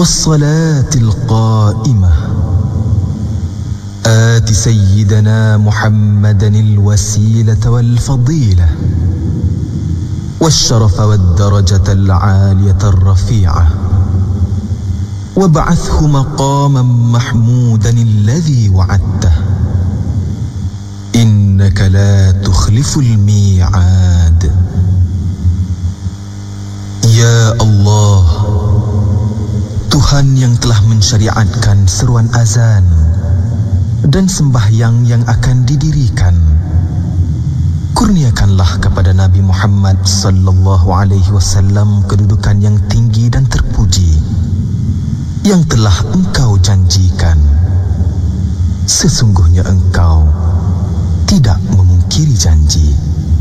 والصلاة القائمة آت سيدنا محمدا الوسيلة والفضيلة والشرف والدرجة العالية الرفيعة وابعثه مقاما محمودا الذي وعدته إنك لا تخلف الميعاد. Ya Allah, Tuhan yang telah mensyariatkan seruan azan dan sembahyang yang akan didirikan, kurniakanlah kepada Nabi Muhammad sallallahu alaihi wasallam kedudukan yang tinggi dan terpuji yang telah Engkau janjikan. Sesungguhnya Engkau tidak memungkiri janji.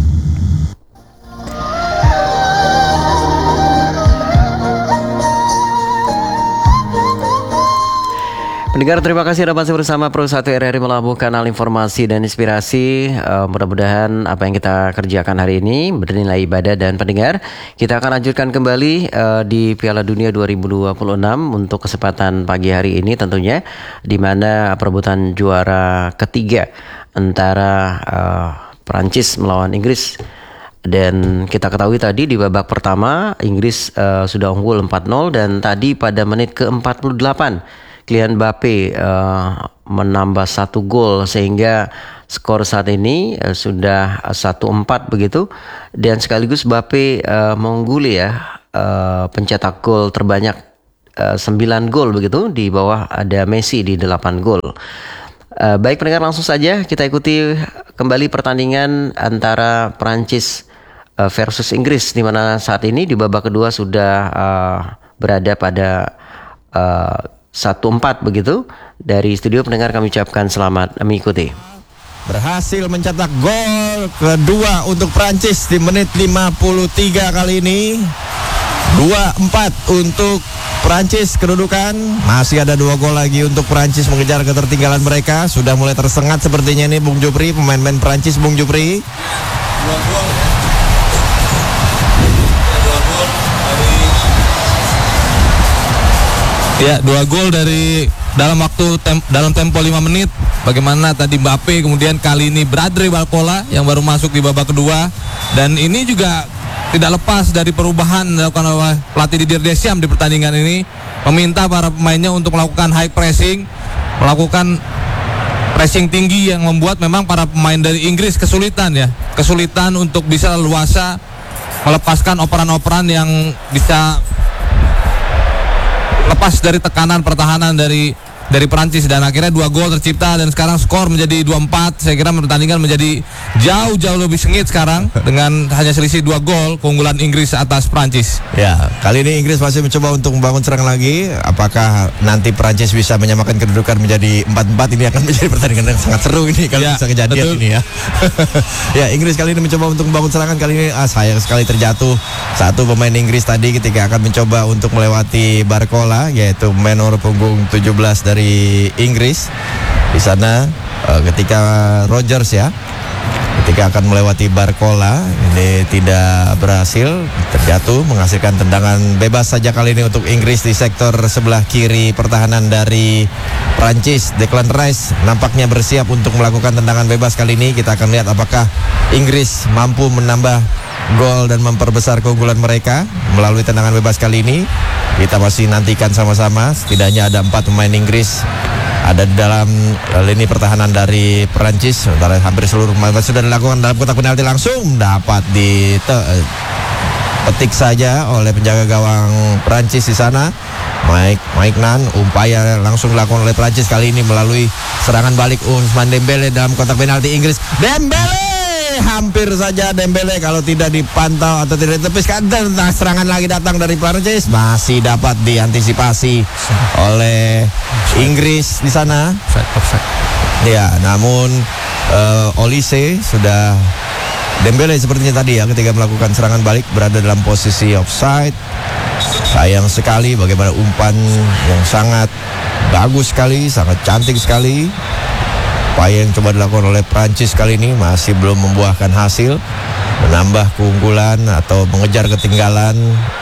Pendengar, terima kasih Anda masih bersama Pro 1 RRI Melabuh, kanal informasi dan inspirasi. Mudah-mudahan apa yang kita kerjakan hari ini bernilai ibadah. Dan pendengar, kita akan lanjutkan kembali di Piala Dunia 2026 untuk kesempatan pagi hari ini tentunya, di mana perebutan juara ketiga antara Prancis melawan Inggris. Dan kita ketahui tadi di babak pertama Inggris sudah unggul 4-0, dan tadi pada menit ke-48 Kylian Mbappe menambah 1 gol sehingga skor saat ini sudah 1-4 begitu, dan sekaligus Mbappe mengungguli pencetak gol terbanyak 9 gol begitu, di bawah ada Messi di 8 gol. Baik pendengar, langsung saja kita ikuti kembali pertandingan antara Prancis versus Inggris, di mana saat ini di babak kedua sudah berada pada 1-4 begitu. Dari studio pendengar kami ucapkan selamat mengikuti. Berhasil mencetak gol kedua untuk Prancis di menit 53 kali ini. 2-4 untuk Prancis kedudukan. Masih ada 2 gol lagi untuk Prancis mengejar ketertinggalan mereka. Sudah mulai tersengat sepertinya ini Bung Jupri, pemain-pemain Prancis, Bung Jupri. 2 gol ya. 2 gol dari dalam tempo 5 menit. Bagaimana tadi Mbappe, kemudian kali ini Bradley Barcola yang baru masuk di babak kedua. Dan ini juga tidak lepas dari perubahan dilakukan oleh pelatih Didier Deschamps di pertandingan ini, meminta para pemainnya untuk melakukan high pressing, melakukan pressing tinggi yang membuat memang para pemain dari Inggris kesulitan untuk bisa leluasa melepaskan operan-operan yang bisa lepas dari tekanan pertahanan dari Prancis, dan akhirnya 2 gol tercipta dan sekarang skor menjadi 2-4. Saya kira pertandingan menjadi jauh lebih sengit sekarang dengan hanya selisih 2 gol keunggulan Inggris atas Prancis. Ya, kali ini Inggris masih mencoba untuk membangun serangan lagi. Apakah nanti Prancis bisa menyamakan kedudukan menjadi 4-4? Ini akan menjadi pertandingan yang sangat seru ini kalau bisa kejadian, betul. Ini ya. Ya, Inggris kali ini mencoba untuk membangun serangan. Kali ini sayang sekali terjatuh satu pemain Inggris tadi ketika akan mencoba untuk melewati Barcola, yaitu pemain nomor punggung 17 dari Inggris di sana ketika Rodgers ketika akan melewati Barcola, ini tidak berhasil, terjatuh, menghasilkan tendangan bebas saja kali ini untuk Inggris di sektor sebelah kiri pertahanan dari Prancis. Declan Rice nampaknya bersiap untuk melakukan tendangan bebas kali ini. Kita akan lihat apakah Inggris mampu menambah gol dan memperbesar keunggulan mereka melalui tendangan bebas kali ini. Kita masih nantikan sama-sama. Setidaknya ada 4 pemain Inggris ada di dalam lini pertahanan dari Prancis. Sementara hampir seluruh pemain sudah dilakukan dalam kotak penalti, langsung dapat dipetik saja oleh penjaga gawang Prancis di sana. Mike Nan, upaya langsung dilakukan oleh Prancis kali ini melalui serangan balik Ousmane Dembele dalam kotak penalti Inggris. Dembele! Hampir saja Dembele kalau tidak dipantau atau tidak ditepiskan, dan serangan lagi datang dari Prancis, masih dapat diantisipasi oleh Inggris di sana. Perfect. Ya, namun Olise sudah Dembele sepertinya tadi ketika melakukan serangan balik berada dalam posisi offside. Sayang sekali bagaimana umpan yang sangat bagus sekali, sangat cantik sekali. Upaya yang coba dilakukan oleh Prancis kali ini masih belum membuahkan hasil, menambah keunggulan atau mengejar ketinggalan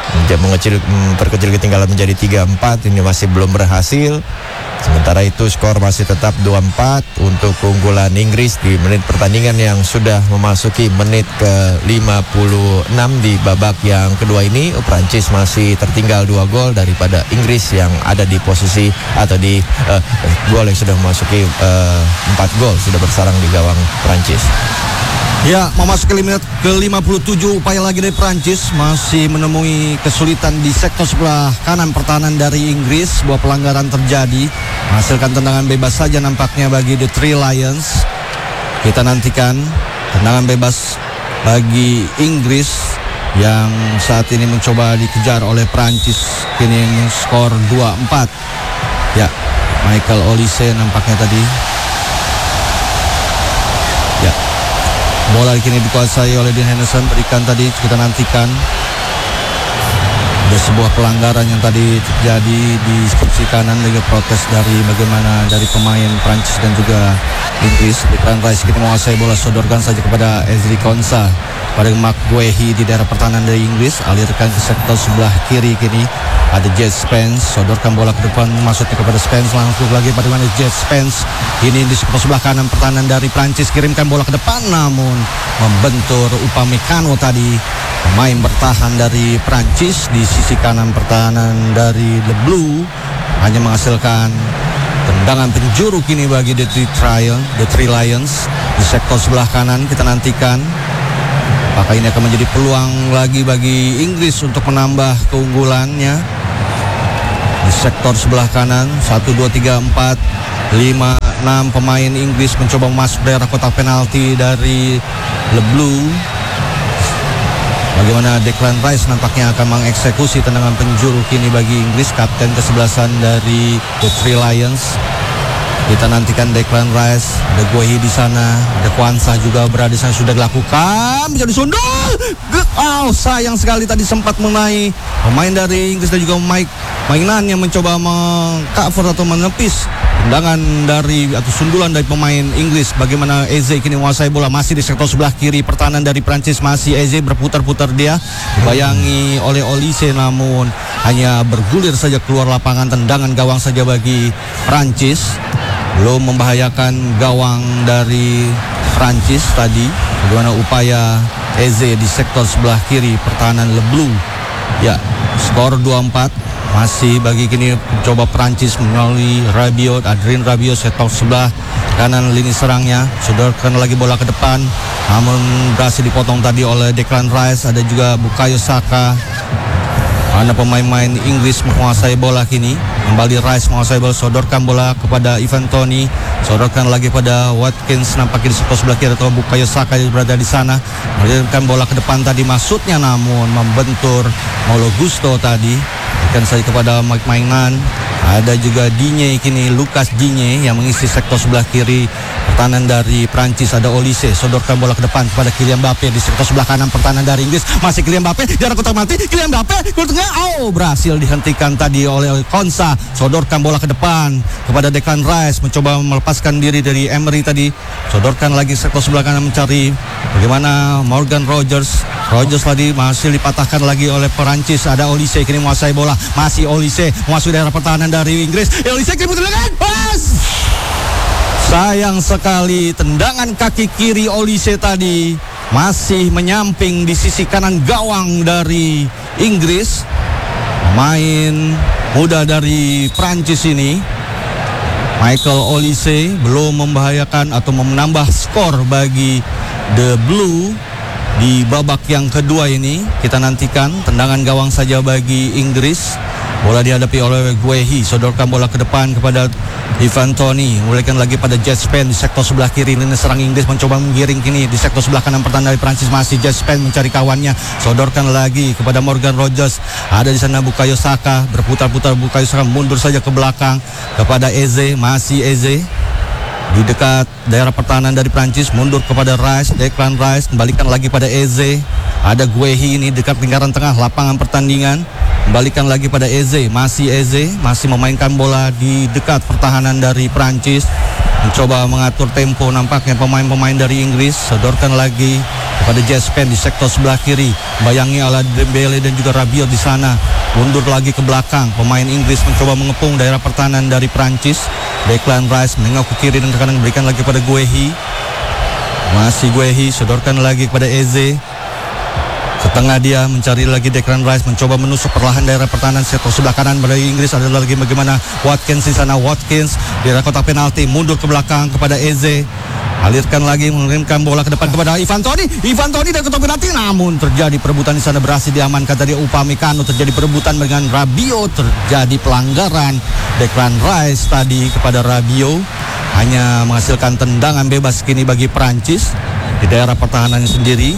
memperkecil ketinggalan menjadi 3-4. Ini masih belum berhasil. Sementara itu skor masih tetap 2-4 untuk keunggulan Inggris di menit pertandingan yang sudah memasuki menit ke-56 di babak yang kedua ini. Prancis masih tertinggal 2 gol daripada Inggris yang ada di posisi atau di gol yang sudah memasuki 4 gol sudah bersarang di gawang Prancis. Ya, memasuki menit ke-57, upaya lagi dari Prancis masih menemui kesulitan di sektor sebelah kanan pertahanan dari Inggris. Sebuah pelanggaran terjadi, menghasilkan tendangan bebas saja nampaknya bagi The Three Lions. Kita nantikan tendangan bebas bagi Inggris yang saat ini mencoba dikejar oleh Prancis. Kini skor 2-4. Ya, Michael Olise nampaknya tadi. Ya, bola kini dikuasai oleh Dean Henderson. Berikan tadi, kita nantikan. Ada sebuah pelanggaran yang tadi terjadi di sisi kanan, juga protes dari bagaimana dari pemain Prancis dan juga Inggris. Declan Rice kita menguasai bola, sodorkan saja kepada Ezri Konsa, pada Mark Guehi di daerah pertahanan dari Inggris. Alirkan ke sektor sebelah kiri, kini ada Jet Spence, sodorkan bola ke depan, masuknya kepada Spence, langsung lagi pada mana Jet Spence. Ini di sebelah kanan pertahanan dari Prancis, kirimkan bola ke depan, namun membentur Upamecano tadi, pemain bertahan dari Prancis di sisi kanan pertahanan dari The Blue, hanya menghasilkan tendangan penjuru kini bagi The Three Lions di sektor sebelah kanan. Kita nantikan apakah ini akan menjadi peluang lagi bagi Inggris untuk menambah keunggulannya di sektor sebelah kanan. 1, 2, 3, 4, 5, 6 pemain Inggris mencoba masuk daerah kotak penalti dari The Blue. Bagaimana Declan Rice nampaknya akan mengeksekusi tendangan penjuru kini bagi Inggris, kapten kesebelasan dari The Three Lions. Kita nantikan Declan Rice, ada Guehi di sana, ada Kwanzaa juga berada di sana, sudah dilakukan, bisa disundul. Sayang sekali tadi sempat mengenai pemain dari Inggris dan juga mainan yang mencoba meng-cover atau menepis tendangan dari atau sundulan dari pemain Inggris. Bagaimana Eze kini menguasai bola, masih di sektor sebelah kiri pertahanan dari Prancis, masih Eze berputar-putar, dia dibayangi oleh Olise, namun hanya bergulir saja keluar lapangan. Tendangan gawang saja bagi Prancis, belum membahayakan gawang dari Prancis tadi. Bagaimana upaya Eze di sektor sebelah kiri pertahanan Le Bleu. Ya, skor 2-4 masih bagi kini coba Prancis melalui Rabiot, Adrien Rabiot, sektor sebelah kanan lini serangnya, sodorkan lagi bola ke depan, namun berhasil dipotong tadi oleh Declan Rice. Ada juga Bukayo Saka. Mana pemain-pemain Inggris menguasai bola kini. Kembali Rice menguasai bola, sodorkan bola kepada Ivan Toney, sodorkan lagi pada Watkins, nampaknya di sebelah kiri atau Bukayo Saka berada di sana. Mengirimkan bola ke depan tadi, maksudnya namun membentur Malo Gusto tadi. Berikan saja kepada Mike Mainan. Ada juga Digne kini, Lucas Digne yang mengisi sektor sebelah kiri pertahanan dari Prancis. Ada Olise, sodorkan bola ke depan kepada Kylian Mbappe di sektor sebelah kanan pertahanan dari Inggris. Masih Kylian Mbappe, jarak kotak mati, Kylian Mbappe, berhasil dihentikan tadi oleh Konsa. Sodorkan bola ke depan kepada Declan Rice, mencoba melepaskan diri dari Emery tadi. Sodorkan lagi sektor sebelah kanan, mencari bagaimana Morgan Rogers tadi masih dipatahkan lagi oleh Perancis. Ada Olise kini menguasai bola, masih Olise masuk daerah pertahanan dari Inggris. Olise kini mencetak pas. Sayang sekali tendangan kaki kiri Olise tadi masih menyamping di sisi kanan gawang dari Inggris. Pemain muda dari Prancis ini, Michael Olise, belum membahayakan atau menambah skor bagi The Blue di babak yang kedua ini. Kita nantikan tendangan gawang saja bagi Inggris. Bola dihadapi oleh Guehi, sodorkan bola ke depan kepada Ivan Toney, mulaikan lagi pada Jet Spence di sektor sebelah kiri. Lini serang Inggris mencoba menggiring kini di sektor sebelah kanan pertahanan dari Prancis, masih Jet Spence mencari kawannya, sodorkan lagi kepada Morgan Rogers. Ada di sana Bukayo Saka, berputar-putar Bukayo Saka, mundur saja ke belakang kepada Eze, masih Eze di dekat daerah pertahanan dari Prancis, mundur kepada Rice, Declan Rice, kembalikan lagi pada Eze. Ada Guehi ini dekat lingkaran tengah lapangan pertandingan, kembalikan lagi pada Eze, masih memainkan bola di dekat pertahanan dari Prancis. mencoba mengatur tempo nampaknya pemain-pemain dari Inggris. Sodorkan lagi kepada Jespen di sektor sebelah kiri, bayangi oleh Dembele dan juga Rabiot di sana. Mundur lagi ke belakang, pemain Inggris mencoba mengepung daerah pertahanan dari Prancis. Declan Rice menengok ke kiri dan kadang berikan lagi pada Guehi. Masih Guehi, sodorkan lagi kepada Eze. Setengah dia mencari lagi Declan Rice, mencoba menusuk perlahan daerah pertahanan sektor sebelah kanan dari Inggris. Adalah lagi bagaimana Watkins di sana. Watkins di daerah kotak penalti, mundur ke belakang kepada Eze. Alirkan lagi, mengirimkan bola ke depan kepada Ivan Toney. Ivan Toney dari kotak penalti, namun terjadi perebutan di sana, berhasil diamankan tadi Upamecano. Terjadi perebutan dengan Rabiot, terjadi pelanggaran Declan Rice tadi kepada Rabiot, hanya menghasilkan tendangan bebas kini bagi Prancis di daerah pertahanannya sendiri.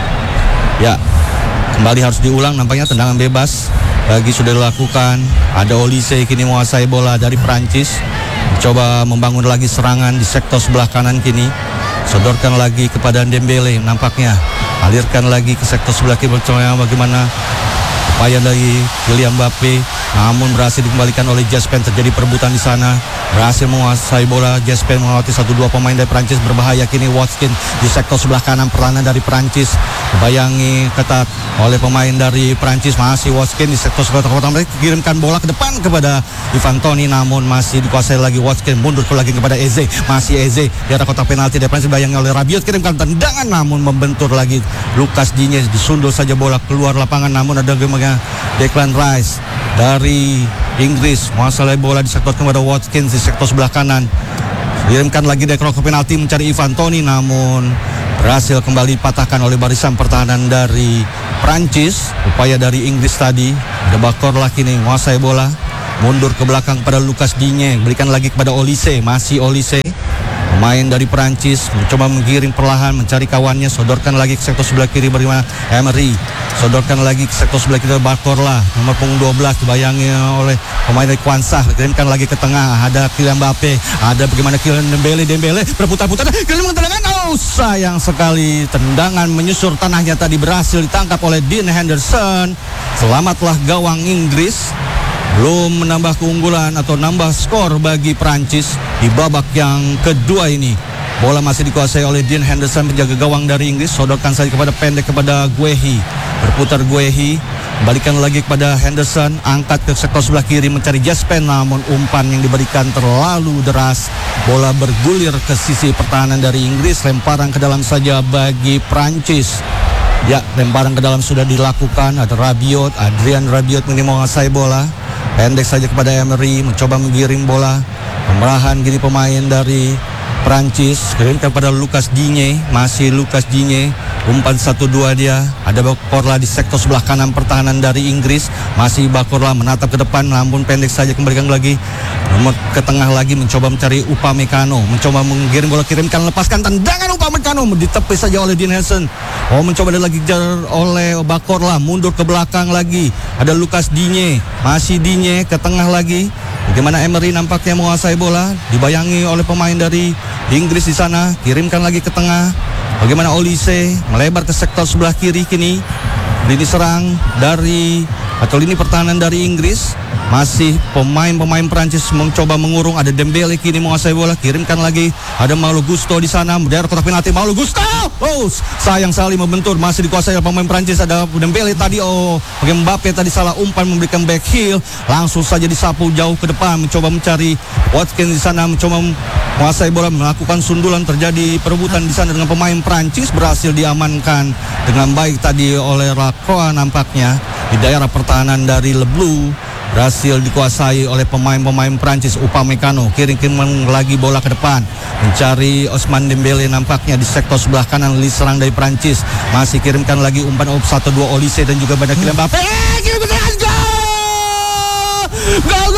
Ya, kembali harus diulang nampaknya tendangan bebas lagi sudah dilakukan. Ada Olise kini menguasai bola dari Prancis, mencoba membangun lagi serangan di sektor sebelah kanan kini. Sodorkan lagi kepada Dembele nampaknya. Alirkan lagi ke sektor sebelah kiri, bagaimana upaya dari Kylian Mbappe, namun berhasil dikembalikan oleh Jespen. Terjadi perebutan di sana, berhasil menguasai bola. Jespen melewati 1-2 pemain dari Prancis, berbahaya kini Watkins di sektor sebelah kanan perlawanan dari Prancis, bayangi ketat oleh pemain dari Prancis. Masih Watkins di sektor sebelah kanan, kirimkan bola ke depan kepada Ivan Toney, namun masih dikuasai lagi Watkins. Mundur lagi kepada Eze, masih Eze di arah kotak penalti dari Prancis, bayangi oleh Rabiot, kirimkan tendangan namun membentur lagi Lucas Digne. Disundul saja bola keluar lapangan, namun ada Declan Rice dari Inggris menguasai bola di sektor kepada Watkins di sektor sebelah kanan. Kirimkan lagi dari kotak penalti mencari Ivan Toney, namun berhasil kembali dipatahkan oleh barisan pertahanan dari Prancis. Upaya dari Inggris tadi, ada Bakorla kini menguasai bola, mundur ke belakang kepada Lucas Digne, berikan lagi kepada Olise, masih Olise. Pemain dari Prancis mencoba menggiring perlahan, mencari kawannya. Sodorkan lagi ke sektor sebelah kiri bagaimana Emery. Sodorkan lagi ke sektor sebelah kiri Bakorla, nomor punggung 12, dibayangi oleh pemain dari Kwanzaa. Kirimkan lagi ke tengah, ada Kylian Mbappe, ada bagaimana Kylian Dembele berputar-putar, Kylian tendangan. Oh, sayang sekali, tendangan menyusur tanahnya tadi berhasil ditangkap oleh Dean Henderson. Selamatlah gawang Inggris. Belum menambah keunggulan atau nambah skor bagi Prancis di babak yang kedua ini. Bola masih dikuasai oleh Dean Henderson, penjaga gawang dari Inggris. Sodorkan saja kepada pendek kepada Guehi, berputar Guehi, balikan lagi kepada Henderson, angkat ke sektor sebelah kiri mencari Jespen, namun umpan yang diberikan terlalu deras. Bola bergulir ke sisi pertahanan dari Inggris, lemparan ke dalam saja bagi Prancis. Ya, lemparan ke dalam sudah dilakukan. Ada Rabiot, Adrian Rabiot ini menguasai bola. Pendek saja kepada Emery, mencoba menggiring bola. Pemerahan gini pemain dari Prancis, kirimkan kepada Lucas Digne, masih Lucas Digne. Umpan 1-2 dia. Ada Bakorla di sektor sebelah kanan pertahanan dari Inggris. Masih Bakorla menatap ke depan, namun pendek saja kembalikan lagi. Nomor ke tengah lagi mencoba mencari Upamecano, mencoba menggiring bola, kirimkan, lepaskan tendangan Upamecano, ditepis saja oleh Dean Henderson. Mencoba lagi kejar oleh Bakorla, mundur ke belakang lagi. Ada Lucas Digne, masih Digne ke tengah lagi. Bagaimana Emery nampaknya menguasai bola, dibayangi oleh pemain dari Inggris di sana, kirimkan lagi ke tengah. Bagaimana Olise melebar ke sektor sebelah kiri kini. Lini serang dari atau lini pertahanan dari Inggris, masih pemain-pemain Prancis mencoba mengurung. Ada Dembele kini menguasai bola, kirimkan lagi. Ada Malo Gusto di sana, daerah kotak penalti. Malo Gusto, oh sayang sekali membentur, masih dikuasai oleh pemain Prancis. Ada Dembele tadi, bagaimana Mbappe tadi salah umpan memberikan back heel, langsung saja disapu jauh ke depan, mencoba mencari Watkins di sana, mencoba menguasai bola, melakukan sundulan. Terjadi perebutan di sana dengan pemain Prancis, berhasil diamankan dengan baik tadi oleh Lacroix nampaknya di daerah pertahanan dari Le Bleu. Berhasil dikuasai oleh pemain-pemain Prancis. Upamecano kirim lagi bola ke depan, mencari Ousmane Dembele nampaknya di sektor sebelah kanan lini serang dari Prancis. Masih kirimkan lagi umpan 1-2 Olise dan juga pada Kylian Mbappe. Gol!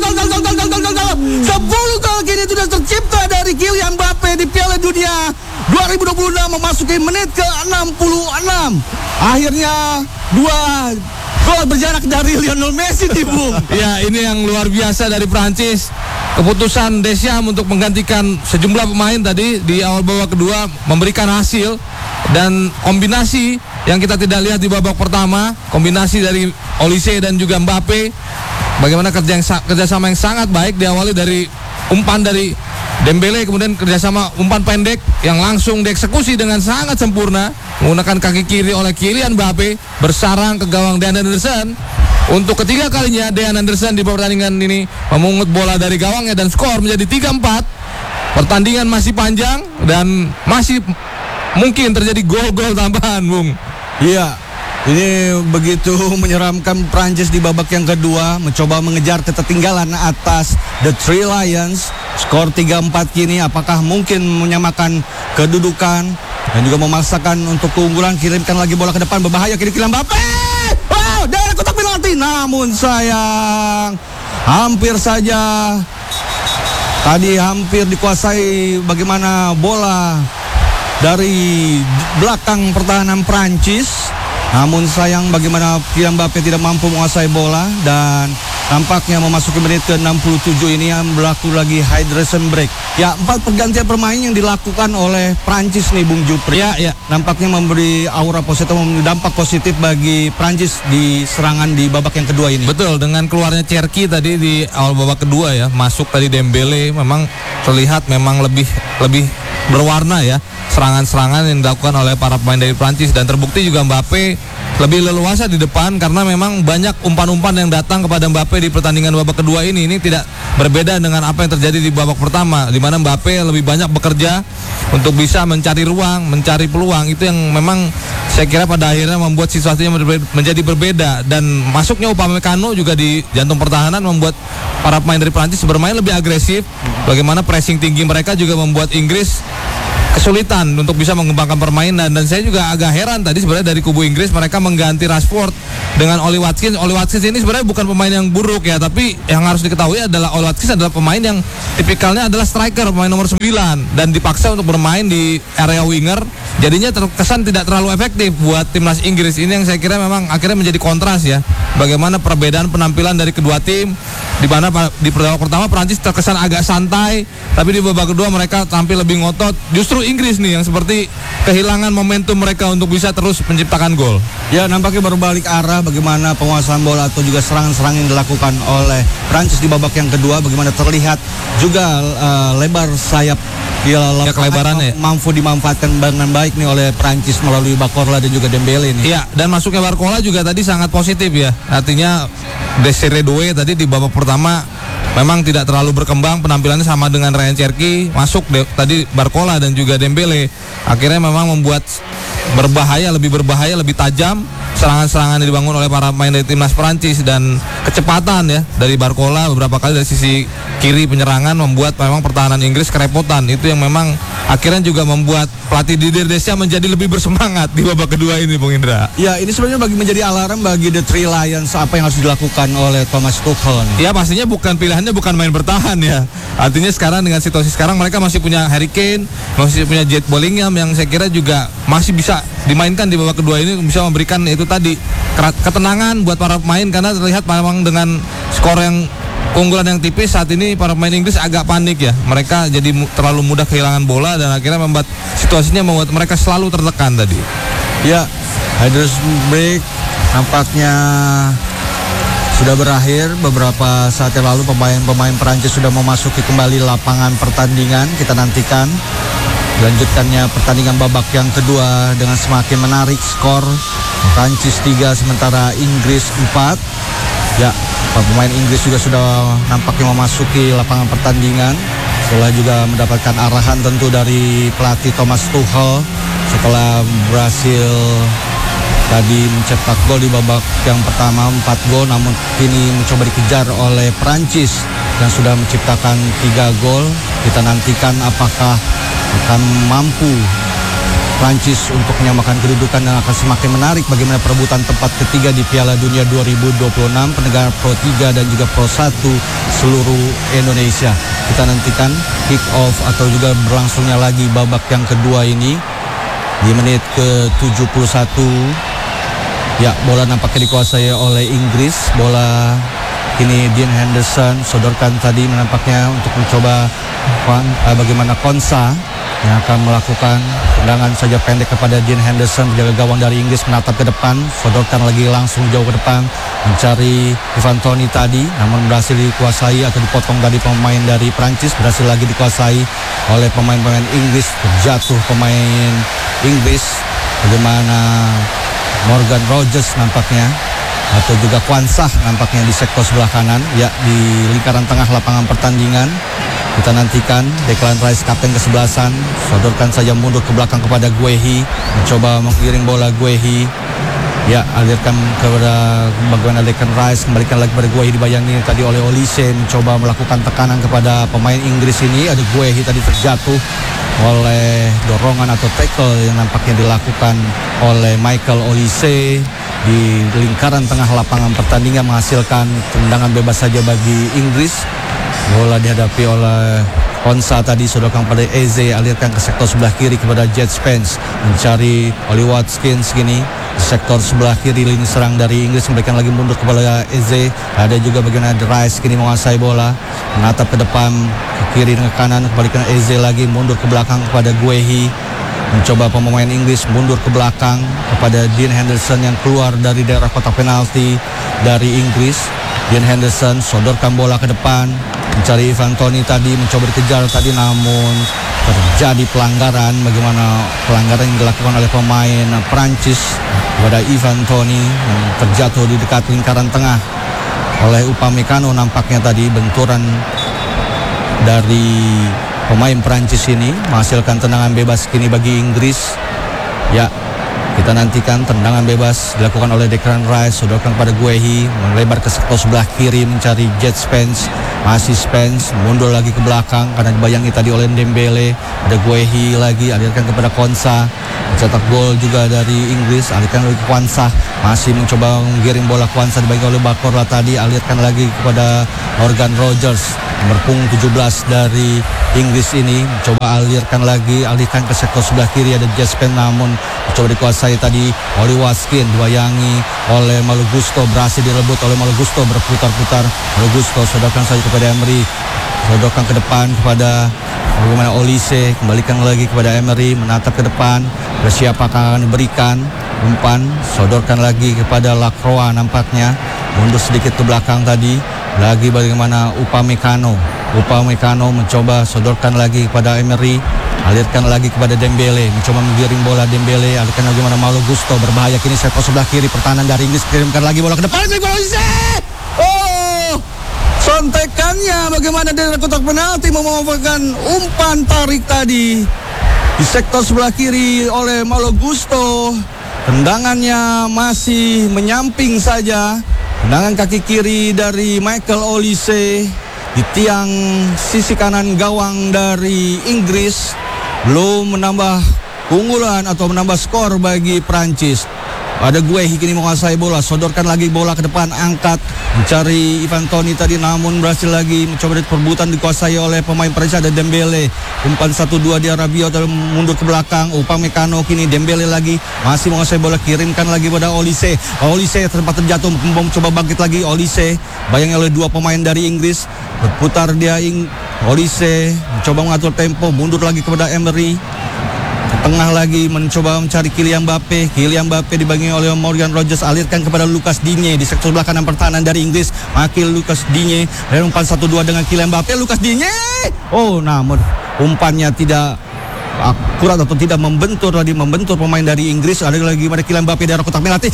10 gol kini sudah tercipta dari Kylian Mbappe di Piala Dunia 2026 memasuki menit ke 66. Akhirnya 2 gol berjarak dari Lionel Messi di Bung. Ya, ini yang luar biasa dari Prancis. Keputusan Deschamps untuk menggantikan sejumlah pemain tadi di awal babak kedua memberikan hasil, dan kombinasi yang kita tidak lihat di babak pertama, kombinasi dari Olise dan juga Mbappe. Bagaimana kerjasama yang sangat baik, diawali dari umpan dari Dembele kemudian kerjasama umpan pendek yang langsung dieksekusi dengan sangat sempurna menggunakan kaki kiri oleh Kylian Mbappe, bersarang ke gawang Dean Henderson. Untuk ketiga kalinya Dean Henderson di pertandingan ini memungut bola dari gawangnya dan skor menjadi 3-4. Pertandingan masih panjang dan masih mungkin terjadi gol-gol tambahan, Bung. Iya, ini begitu menyeramkan Prancis di babak yang kedua, mencoba mengejar ketertinggalan atas The Three Lions. Skor 3-4 kini, apakah mungkin menyamakan kedudukan dan juga memaksakan untuk keunggulan? Kirimkan lagi bola ke depan, berbahaya kiri Kylian Mbappe. Wow, dari kotak penalti, namun sayang, hampir saja tadi hampir dikuasai bagaimana bola dari belakang pertahanan Prancis. Namun sayang bagaimana Kylian Mbappe tidak mampu menguasai bola dan nampaknya memasuki menit ke-67 ini yang berlaku lagi hydration break. Ya, 4 pergantian permain yang dilakukan oleh Prancis nih Bung Jupri. Ya. Nampaknya memberi aura positif, memberi dampak positif bagi Prancis di serangan di babak yang kedua ini. Betul, dengan keluarnya Cherki tadi di awal babak kedua ya, masuk tadi Dembele memang terlihat memang lebih berwarna ya. Serangan-serangan yang dilakukan oleh para pemain dari Prancis dan terbukti juga Mbappe lebih leluasa di depan karena memang banyak umpan-umpan yang datang kepada Mbappe di pertandingan babak kedua ini. Ini tidak berbeda dengan apa yang terjadi di babak pertama di mana Mbappe lebih banyak bekerja untuk bisa mencari ruang, mencari peluang. Itu yang memang saya kira pada akhirnya membuat situasinya menjadi berbeda dan masuknya Upamecano juga di jantung pertahanan membuat para pemain dari Prancis bermain lebih agresif. Bagaimana pressing tinggi mereka juga membuat Inggris kesulitan untuk bisa mengembangkan permainan dan saya juga agak heran tadi sebenarnya dari kubu Inggris mereka mengganti Rashford dengan Oli Watkins. Oli Watkins ini sebenarnya bukan pemain yang buruk ya, tapi yang harus diketahui adalah Oli Watkins adalah pemain yang tipikalnya adalah striker, pemain nomor 9 dan dipaksa untuk bermain di area winger, jadinya terkesan tidak terlalu efektif buat timnas Inggris. Ini yang saya kira memang akhirnya menjadi kontras ya, bagaimana perbedaan penampilan dari kedua tim, di mana di babak pertama Prancis terkesan agak santai, tapi di babak kedua mereka tampil lebih ngotot. Justru Inggris nih yang seperti kehilangan momentum mereka untuk bisa terus menciptakan gol. Ya, nampaknya baru balik arah bagaimana penguasaan bola atau juga serangan-serangan yang dilakukan oleh Prancis di babak yang kedua. Bagaimana terlihat juga lebar sayap kelebarannya mampu dimanfaatkan dengan baik nih oleh Prancis melalui Barcola dan juga Dembele nih. Iya, dan masuknya Barcola juga tadi sangat positif ya. Artinya Desiree Doué tadi di babak pertama memang tidak terlalu berkembang, penampilannya sama dengan Ryan Cherki, masuk tadi Barcola dan juga Dembele. Akhirnya memang membuat lebih berbahaya, lebih tajam serangan-serangan yang dibangun oleh para pemain dari timnas Prancis dan kecepatan ya dari Barcola beberapa kali dari sisi kiri penyerangan membuat memang pertahanan Inggris kerepotan. Itu yang memang akhirnya juga membuat pelatih Didier Deschamps menjadi lebih bersemangat di babak kedua ini, Bung Indra. Ya, ini sebenarnya menjadi alarm bagi The Three Lions apa yang harus dilakukan oleh Thomas Tuchel. Ya, pastinya pilihannya bukan main bertahan ya. Artinya sekarang dengan situasi sekarang mereka masih punya Harry Kane, masih punya Jude Bellingham yang saya kira juga masih bisa dimainkan di babak kedua ini, bisa memberikan itu tadi ketenangan buat para pemain karena terlihat memang dengan skor yang keunggulan yang tipis saat ini para pemain Inggris agak panik ya. Mereka jadi terlalu mudah kehilangan bola dan akhirnya membuat situasinya membuat mereka selalu tertekan tadi. Ya, hydration break nampaknya sudah berakhir. Beberapa saat yang lalu pemain Perancis sudah memasuki kembali lapangan pertandingan. Kita nantikan lanjutkannya pertandingan babak yang kedua dengan semakin menarik skor. Prancis 3 sementara Inggris 4. Ya, pemain Inggris juga sudah nampaknya memasuki lapangan pertandingan setelah juga mendapatkan arahan tentu dari pelatih Thomas Tuchel setelah berhasil tadi mencetak gol di babak yang pertama 4 gol, namun kini mencoba dikejar oleh Prancis yang sudah menciptakan 3 gol. Kita nantikan apakah akan mampu Prancis untuk menyamakan kedudukan dan akan semakin menarik bagaimana perebutan tempat ketiga di Piala Dunia 2026 pendengar Pro 3 dan juga Pro 1 seluruh Indonesia. Kita nantikan kick off atau juga berlangsungnya lagi babak yang kedua ini di menit ke-71. Ya, bola nampaknya dikuasai oleh Inggris. Bola kini Dean Henderson sodorkan tadi menampaknya untuk mencoba bagaimana Konsa yang akan melakukan tendangan saja pendek kepada Dean Henderson, penjaga gawang dari Inggris, menatap ke depan, sodorkan lagi langsung jauh ke depan, mencari Ivan Toney tadi, namun berhasil dikuasai atau dipotong dari pemain dari Prancis, berhasil lagi dikuasai oleh pemain-pemain Inggris, terjatuh pemain Inggris. Bagaimana Morgan Rogers nampaknya, atau juga Kwanzaa nampaknya di sektor sebelah kanan, ya di lingkaran tengah lapangan pertandingan. Kita nantikan Declan Rice, kapten kesebelasan, sodorkan saja mundur ke belakang kepada Guehi, mencoba menggiring bola Guehi, ya alirkan kepada bagaimana Declan Rice, kembalikan lagi kepada Guehi, dibayangi tadi oleh Olise, mencoba melakukan tekanan kepada pemain Inggris ini. Ada Guehi tadi terjatuh oleh dorongan atau tackle yang nampaknya dilakukan oleh Michael Olise di lingkaran tengah lapangan pertandingan, menghasilkan tendangan bebas saja bagi Inggris. Bola dihadapi oleh Konsa tadi, sodorkan pada Eze, alirkan ke sektor sebelah kiri kepada Jet Spence, mencari Oli Watkins gini di sektor sebelah kiri lini serang dari Inggris, memberikan lagi mundur kepada Eze. Ada juga bagaimana Rice kini menguasai bola, menatap ke depan, ke kiri dan ke kanan, kembalikan Eze lagi, mundur ke belakang kepada Guehi, mencoba pemain Inggris mundur ke belakang kepada Dean Henderson yang keluar dari daerah kotak penalti dari Inggris. Dean Henderson sodorkan bola ke depan, mencari Ivan Toney tadi, mencoba dikejar tadi, namun terjadi pelanggaran. Bagaimana pelanggaran yang dilakukan oleh pemain Prancis kepada Ivan Toney yang terjatuh di dekat lingkaran tengah oleh Upamecano. Nampaknya tadi benturan dari pemain Prancis ini menghasilkan tendangan bebas kini bagi Inggris. Ya, kita nantikan tendangan bebas dilakukan oleh Declan Rice, sodorkan kepada Guehi, melebar ke sektor sebelah kiri mencari Jet Spence. Masih Spence mundur lagi ke belakang karena dibayangi tadi oleh Dembele. Ada Guehi lagi, alirkan kepada Konsa, mencetak gol juga dari Inggris, alirkan lagi ke Kwanzaa, masih mencoba menggiring bola Kwanzaa, dibayangi oleh Bakorla tadi, alirkan lagi kepada Morgan Rogers, nomor punggung 17 dari Inggris ini, mencoba alirkan ke sektor sebelah kiri. Ada Jet Spence, namun mencoba dikuasai tadi Oli Watkins, dibayangi oleh Malo Gusto, berhasil direbut oleh Malo Gusto, berputar-putar Malo Gusto, sodorkan saja kepada Emery, sodorkan ke depan kepada bagaimana Olise, kembalikan lagi kepada Emery, menatap ke depan, siapakah akan diberikan umpan, sodorkan lagi kepada Lacroix, nampaknya mundur sedikit ke belakang tadi, lagi bagaimana Upamecano mencoba sodorkan lagi kepada Emery, alirkan lagi kepada Dembele, mencoba menggiring bola Dembele, alirkan lagi mana Malo Gusto, berbahaya kini sektor sebelah kiri pertahanan dari Inggris, kirimkan lagi bola ke depan, sontekannya bagaimana dari kotak penalti, memanfaatkan umpan tarik tadi di sektor sebelah kiri oleh Malo Gusto. Tendangannya masih menyamping saja, tendangan kaki kiri dari Michael Olise di tiang sisi kanan gawang dari Inggris, belum menambah keunggulan atau menambah skor bagi Prancis. Ada Guehi kini menguasai bola, sodorkan lagi bola ke depan, angkat mencari Ivan Toney tadi, namun berhasil lagi mencoba perebutan dikuasai oleh pemain Prancis. Ada Dembele, umpan 1-2 di Rabiot, mundur ke belakang, Upamecano kini, Dembele lagi masih menguasai bola, kirimkan lagi pada Olise tempat terjatuh, mencoba bangkit lagi Olise, bayangi oleh dua pemain dari Inggris, berputar dia Olise mencoba mengatur tempo, mundur lagi kepada Emery, tengah lagi mencoba mencari Kylian Mbappe dibayangi oleh Morgan Rogers, alirkan kepada Lucas Digne di sektor sebelah kanan pertahanan dari Inggris, makil Lucas Digne, dan umpan 1-2 dengan Kylian Mbappe, Lucas Digne, namun umpannya tidak akurat atau tidak membentur pemain dari Inggris. Ada lagi pada Kylian Mbappe dari kotak penalti,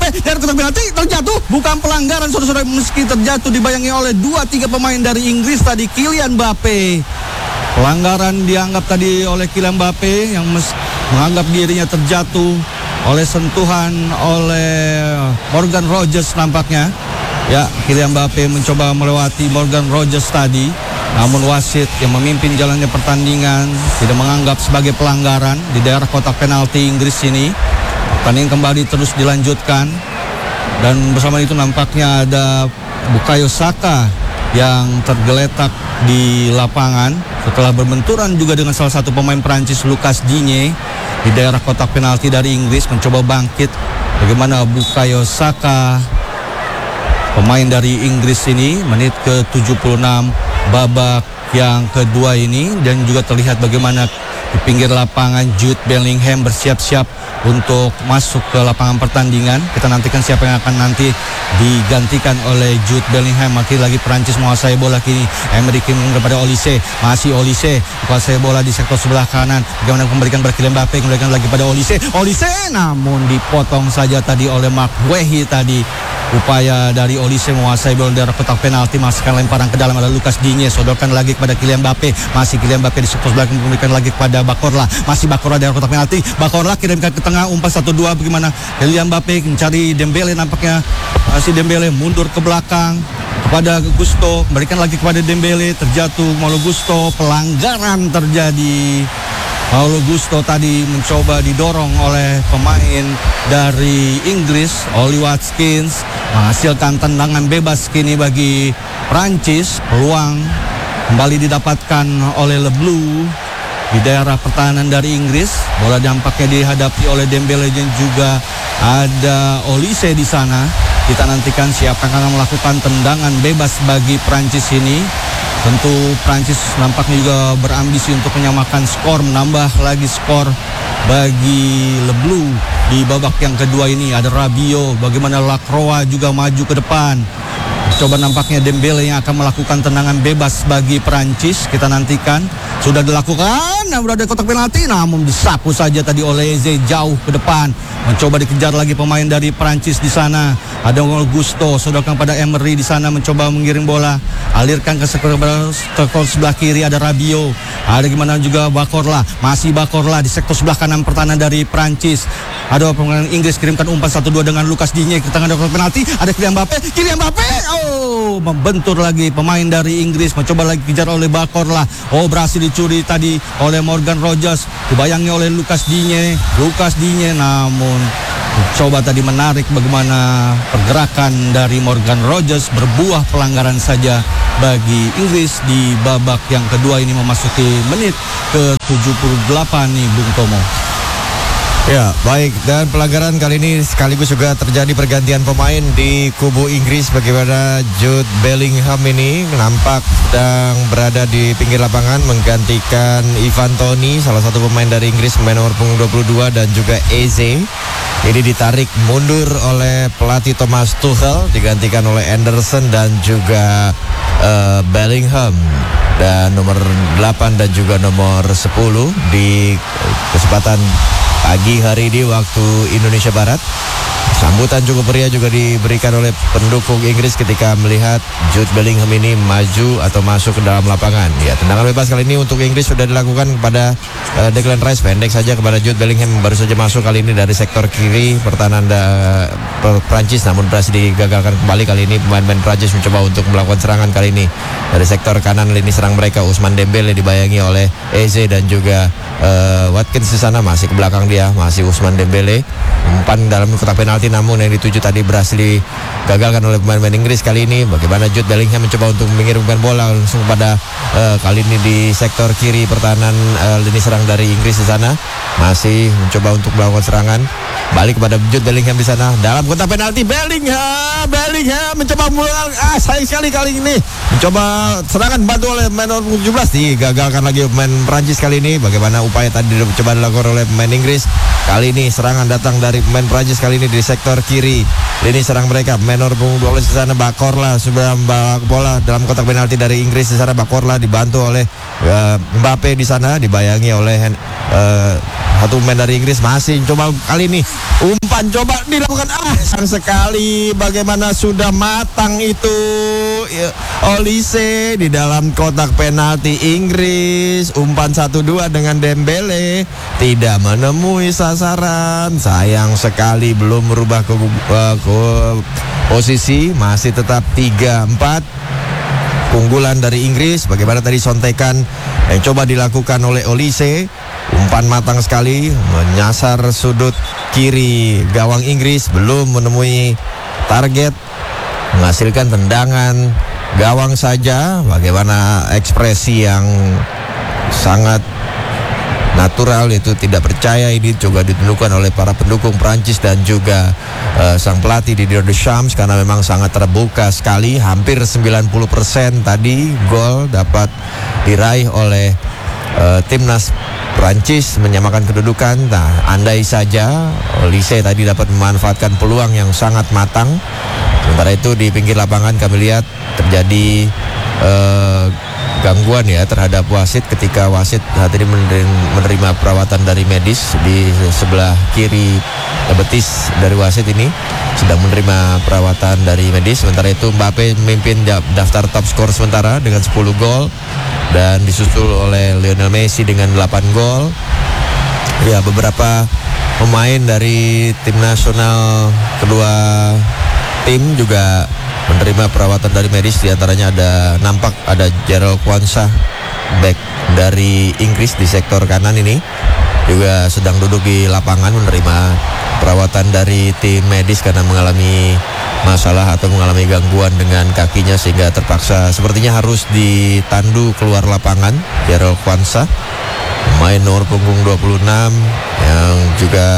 terjatuh, bukan pelanggaran saudara-saudara, meski terjatuh dibayangi oleh 2-3 pemain dari Inggris tadi. Kylian Mbappe, pelanggaran dianggap tadi oleh Kylian Mbappe yang menganggap dirinya terjatuh oleh sentuhan oleh Morgan Rogers nampaknya. Ya, Kylian Mbappe mencoba melewati Morgan Rogers tadi, namun wasit yang memimpin jalannya pertandingan tidak menganggap sebagai pelanggaran di daerah kotak penalti Inggris ini. Pertandingan kembali terus dilanjutkan, dan bersama itu nampaknya ada Bukayo Saka yang tergeletak di lapangan setelah berbenturan juga dengan salah satu pemain Prancis, Lucas Digne, di daerah kotak penalti dari Inggris. Mencoba bangkit bagaimana Bukayo Saka, pemain dari Inggris ini, menit ke-76 babak yang kedua ini, dan juga terlihat bagaimana di pinggir lapangan Jude Bellingham bersiap-siap untuk masuk ke lapangan pertandingan. Kita nantikan siapa yang akan nanti digantikan oleh Jude Bellingham. Masih lagi Perancis menguasai bola kini. Emery kepada Olise, masih Olise menguasai bola di sektor sebelah kanan. Bagaimana memberikan pada Kylian Mbappe, kembalikan lagi pada Olise, namun dipotong saja tadi oleh Mark Guehi tadi. Upaya dari Olise menguasai bola dari kotak penalti, masukkan lemparan ke dalam ada Lucas Digne, sodorkan lagi kepada Kylian Mbappe, masih Kylian Mbappe di sektor belakang memberikan lagi kepada Bakorla, masih Bakorla dari kotak penalti, Bakorla kirimkan ke tengah, umpan 1-2, bagaimana Kylian Mbappe mencari Dembele, nampaknya masih Dembele mundur ke belakang kepada Gusto, berikan lagi kepada Dembele, terjatuh Malo Gusto, pelanggaran terjadi. Paulo Gusto tadi mencoba didorong oleh pemain dari Inggris, Oli Watkins, menghasilkan tendangan bebas kini bagi Prancis. Peluang kembali didapatkan oleh Le Bleu di daerah pertahanan dari Inggris. Bola dampaknya dihadapi oleh Dembele dan juga ada Olise di sana. Kita nantikan siapa yang akan melakukan tendangan bebas bagi Prancis ini. Tentu Prancis nampaknya juga berambisi untuk menyamakan skor, menambah lagi skor bagi Le Bleu di babak yang kedua ini. Ada Rabiot, bagaimana Lacroix juga maju ke depan. Coba nampaknya Dembele yang akan melakukan tendangan bebas bagi Prancis. Kita nantikan. Sudah dilakukan, berada di kotak penalti, namun disapu saja tadi oleh Eze jauh ke depan. Mencoba dikejar lagi pemain dari Prancis di sana. Ada Gusto, sodorkan pada Emery di sana, mencoba mengiring bola, alirkan ke sektor sebelah kiri. Ada Rabiot, ada gimana juga Bakorla, masih Bakorla di sektor sebelah kanan pertahanan dari Prancis. Ada pemain Inggris kirimkan umpan 1-2 dengan Lucas Digne ke tengah kotak penalti. Ada Kylian Mbappe, membentur lagi pemain dari Inggris, mencoba lagi kejar oleh Bakorla. Berhasil dicuri tadi oleh Morgan Rogers, dibayangi oleh Lucas Digne, namun coba tadi menarik bagaimana pergerakan dari Morgan Rogers, berbuah pelanggaran saja bagi Inggris di babak yang kedua ini, memasuki menit ke-78 nih Bung Tomo. Ya, baik, dan pelanggaran kali ini sekaligus juga terjadi pergantian pemain di kubu Inggris. Bagaimana Jude Bellingham ini nampak sedang berada di pinggir lapangan menggantikan Ivan Toney, salah satu pemain dari Inggris, pemain nomor punggung 22, dan juga Eze. Ini ditarik mundur oleh pelatih Thomas Tuchel, digantikan oleh Anderson dan juga Bellingham. Dan nomor 8 dan juga nomor 10 di kesempatan pagi hari ini waktu Indonesia Barat. Sambutan cukup meriah juga diberikan oleh pendukung Inggris ketika melihat Jude Bellingham ini maju atau masuk ke dalam lapangan. Ya, tendangan bebas kali ini untuk Inggris sudah dilakukan kepada Declan Rice, pendek saja kepada Jude Bellingham, baru saja masuk kali ini dari sektor kiri pertahanan Prancis, namun berhasil digagalkan kembali. Kali ini pemain-pemain Prancis mencoba untuk melakukan serangan kali ini dari sektor kanan lini serang mereka. Ousmane Dembele dibayangi oleh Eze dan juga Watkins di sana, masih ke belakang dia, masih Ousmane Dembele. Umpan dalam kotak penalti, namun yang dituju tadi berhasil digagalkan oleh pemain-pemain Inggris kali ini. Bagaimana Jude Bellingham mencoba untuk mengirimkan bola langsung pada kali ini di sektor kiri pertahanan lini serang dari Inggris di sana, masih mencoba untuk melakukan serangan. Balik kepada Jude Bellingham di sana dalam kotak penalti. Bellingham mencoba mulai, sayang sekali kali ini mencoba serangan bantu oleh pemain nomor 17, digagalkan lagi pemain Prancis kali ini. Bagaimana upaya tadi coba dilakukan oleh pemain Inggris, kali ini serangan datang dari pemain Prancis kali ini di sektor kiri lini serang mereka. Pemain nomor 12 di sana Bakorla sudah membawa bola dalam kotak penalti dari Inggris di sana. Bakorla dibantu oleh Mbappe di sana, dibayangi oleh satu pemain dari Inggris, masih coba kali ini umpan coba dilakukan, sayang sekali bagaimana sudah matang itu Olise di dalam kotak penalti Inggris. Umpan 1-2 dengan Dembele tidak menemui sasaran, sayang sekali belum merubah ke posisi, masih tetap 3-4 keunggulan dari Inggris. Bagaimana tadi sontekan yang coba dilakukan oleh Olise, umpan matang sekali menyasar sudut kiri gawang Inggris, belum menemui target, menghasilkan tendangan gawang saja. Bagaimana ekspresi yang sangat natural, itu tidak percaya. Ini juga ditentukan oleh para pendukung Prancis dan juga sang pelatih Didier Deschamps, karena memang sangat terbuka sekali. Hampir 90% tadi gol dapat diraih oleh timnas Prancis, menyamakan kedudukan. Nah, andai saja Olise tadi dapat memanfaatkan peluang yang sangat matang. Sementara itu di pinggir lapangan kami lihat terjadi gangguan ya terhadap wasit ketika wasit saat ini menerima perawatan dari medis. Di sebelah kiri betis dari wasit ini sedang menerima perawatan dari medis. Sementara itu Mbappe memimpin daftar top skor sementara dengan 10 gol dan disusul oleh Lionel Messi dengan 8 gol. Ya, beberapa pemain dari tim nasional kedua tim juga menerima perawatan dari medis. Di antaranya nampak ada Gerald Kwanzaa, back dari Inggris di sektor kanan ini, juga sedang duduk di lapangan menerima perawatan dari tim medis karena mengalami masalah atau mengalami gangguan dengan kakinya sehingga terpaksa sepertinya harus ditandu keluar lapangan. Gerald Kwanzaa, pemain nomor punggung 26 yang juga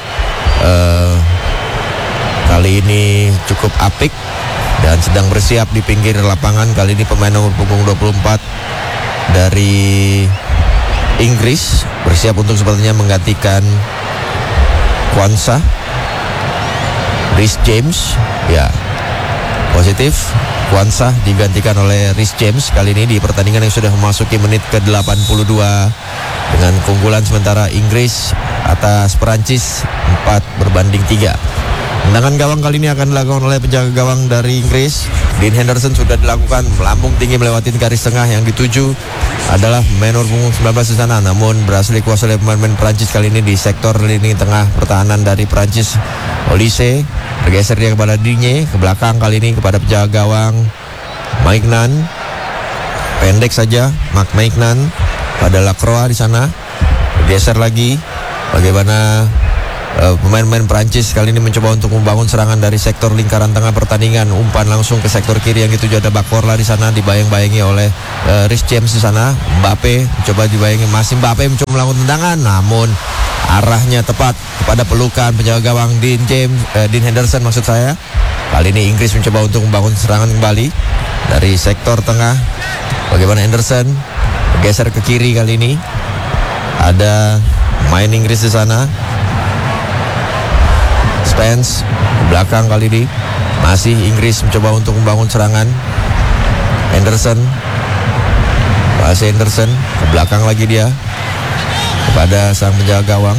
kali ini cukup apik dan sedang bersiap di pinggir lapangan. Kali ini pemain nomor punggung 24 dari Inggris bersiap untuk sepertinya menggantikan Kwanzaa. Reece James, ya, positif. Kwanzaa digantikan oleh Reece James kali ini di pertandingan yang sudah memasuki menit ke-82 dengan keunggulan sementara Inggris atas Perancis 4-3. Tendangan gawang kali ini akan dilakukan oleh penjaga gawang dari Inggris. Dean Henderson sudah dilakukan, melambung tinggi melewati garis tengah. Yang dituju adalah pemain nomor punggung 19 di sana, namun berhasil dikuasai oleh pemain Prancis kali ini di sektor lini tengah pertahanan dari Prancis. Olise bergeser dia kepada Digne, ke belakang kali ini kepada penjaga gawang Maignan. Pendek saja Marc Maignan pada Lacroix di sana. Bergeser lagi. Bagaimana pemain-pemain Prancis kali ini mencoba untuk membangun serangan dari sektor lingkaran tengah pertandingan. Umpan langsung ke sektor kiri, yang dituju ada Bakorla di sana, dibayang-bayangi oleh Reece James di sana. Mbappe mencoba dibayangi, masih Mbappe mencoba melakukan tendangan, namun arahnya tepat kepada pelukan penjaga gawang Dean Henderson maksud saya. Kali ini Inggris mencoba untuk membangun serangan kembali dari sektor tengah. Bagaimana Henderson bergeser ke kiri, kali ini ada main Inggris di sana. Spence ke belakang kali ini masih Inggris mencoba untuk membangun serangan. Henderson ke belakang lagi dia kepada sang penjaga gawang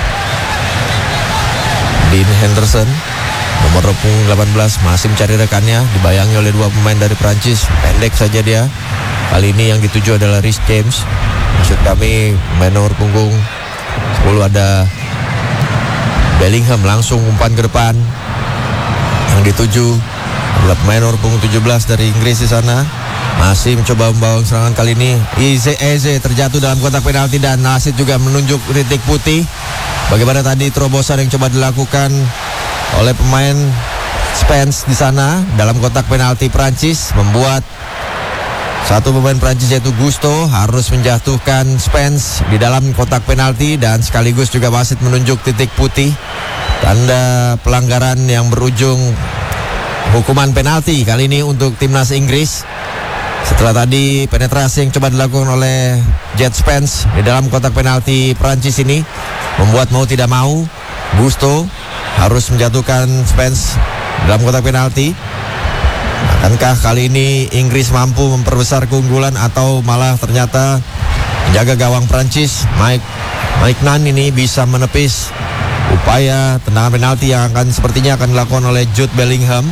Dean Henderson nomor punggung 18 masih mencari rekannya, dibayangi oleh dua pemain dari Prancis. Pendek saja dia. Kali ini yang dituju adalah Reece James, maksud kami pemain nomor punggung 10 ada Bellingham. Langsung umpan ke depan, yang dituju adalah pemain nomor punggung 17 dari Inggris di sana. Masih mencoba membawa serangan kali ini. Eze terjatuh dalam kotak penalti dan wasit juga menunjuk titik putih. Bagaimana tadi terobosan yang coba dilakukan oleh pemain Spence di sana dalam kotak penalti Prancis membuat satu pemain Prancis yaitu Gusto harus menjatuhkan Spence di dalam kotak penalti, dan sekaligus juga wasit menunjuk titik putih, tanda pelanggaran yang berujung hukuman penalti kali ini untuk timnas Inggris. Setelah tadi penetrasi yang coba dilakukan oleh Jet Spence di dalam kotak penalti Prancis ini membuat mau tidak mau Gusto harus menjatuhkan Spence dalam kotak penalti. Akankah kali ini Inggris mampu memperbesar keunggulan atau malah ternyata penjaga gawang Prancis Maignan ini bisa menepis upaya tendangan penalti yang sepertinya akan dilakukan oleh Jude Bellingham.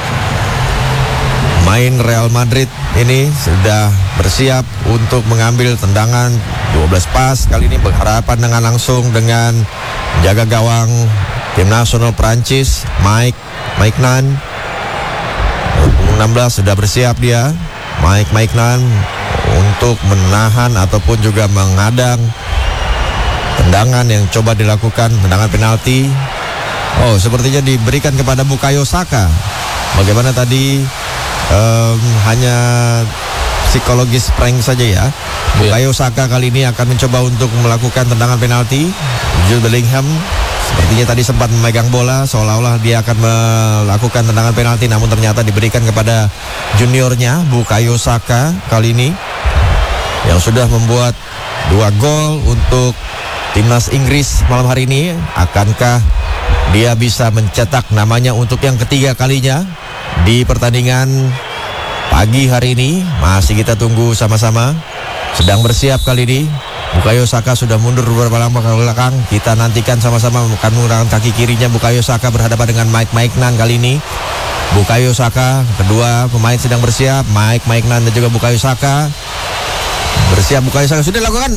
Main Real Madrid ini sudah bersiap untuk mengambil tendangan 12 pas. Kali ini berhadapan dengan langsung dengan penjaga gawang tim nasional Prancis Maignan. 16 sudah bersiap dia Maignan untuk menahan ataupun juga menghadang tendangan yang coba dilakukan, tendangan penalti. Oh, sepertinya diberikan kepada Bukayo Saka. Bagaimana tadi hanya psikologis prank saja ya. Bukayo Saka kali ini akan mencoba untuk melakukan tendangan penalti. Jude Bellingham sepertinya tadi sempat memegang bola, seolah-olah dia akan melakukan tendangan penalti, namun ternyata diberikan kepada juniornya Bukayo Saka kali ini, yang sudah membuat 2 gol untuk timnas Inggris malam hari ini. Akankah dia bisa mencetak namanya untuk yang ketiga kalinya di pertandingan pagi hari ini? Masih kita tunggu sama-sama. Sedang bersiap kali ini. Bukayo Saka sudah mundur beberapa langkah ke belakang. Kita nantikan sama-sama akan menggunakan kaki kirinya. Bukayo Saka berhadapan dengan Mike Maignan kali ini. Bukayo Saka, kedua pemain sedang bersiap. Mike Maignan dan juga Bukayo Saka. Bersiap, Bukayo Saka sudah dilakukan.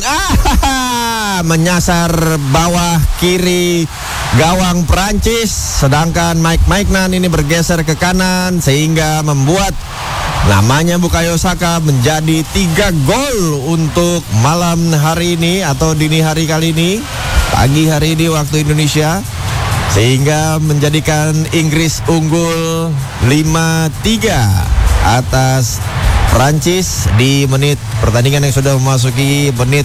Menyasar bawah kiri gawang Prancis. Sedangkan Mike Maignan ini bergeser ke kanan sehingga membuat namanya Bukayo Saka menjadi 3 gol untuk malam hari ini atau dini hari kali ini, pagi hari ini waktu Indonesia, sehingga menjadikan Inggris unggul 5-3 atas Prancis di menit pertandingan yang sudah memasuki menit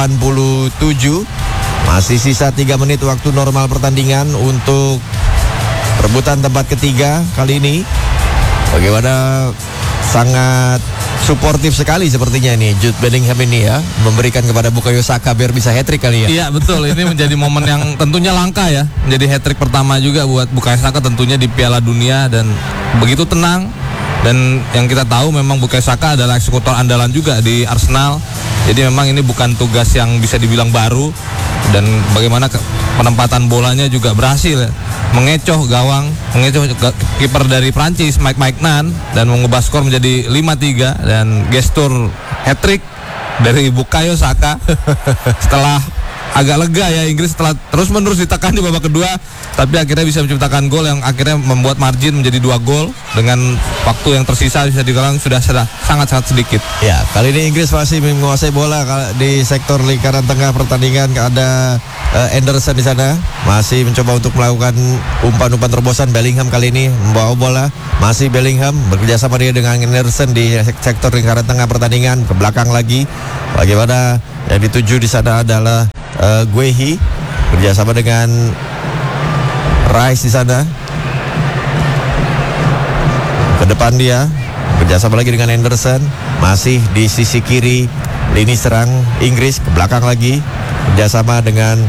87. Masih sisa 3 menit waktu normal pertandingan untuk perebutan tempat ketiga kali ini. Bagaimana sangat suportif sekali sepertinya ini Jude Bellingham ini ya, memberikan kepada Bukayo Saka biar bisa hat-trick kali ya. Iya betul, ini menjadi momen yang tentunya langka ya, menjadi hat-trick pertama juga buat Bukayo Saka tentunya di Piala Dunia, dan begitu tenang. Dan yang kita tahu memang Bukayo Saka adalah eksekutor andalan juga di Arsenal. Jadi memang ini bukan tugas yang bisa dibilang baru. Dan bagaimana penempatan bolanya juga berhasil ya, mengecoh kiper dari Prancis Mike Maignan dan mengubah skor menjadi 5-3, dan gestur hat-trick dari Bukayo Saka setelah agak lega ya Inggris setelah terus-menerus ditekan di babak kedua, tapi akhirnya bisa menciptakan gol yang akhirnya membuat margin menjadi 2 gol dengan waktu yang tersisa bisa dibilang sudah sangat-sangat sedikit. Ya, kali ini Inggris masih menguasai bola di sektor lingkaran tengah pertandingan. Ada Anderson di sana masih mencoba untuk melakukan umpan-umpan terobosan. Bellingham kali ini membawa bola, masih Bellingham bekerjasama dia dengan Anderson di sektor lingkaran tengah pertandingan. Ke belakang lagi, bagaimana yang dituju di sana adalah Guehi bekerjasama dengan Rice di sana. Ke depan dia bekerjasama lagi dengan Anderson, masih di sisi kiri lini serang Inggris. Ke belakang lagi bekerjasama dengan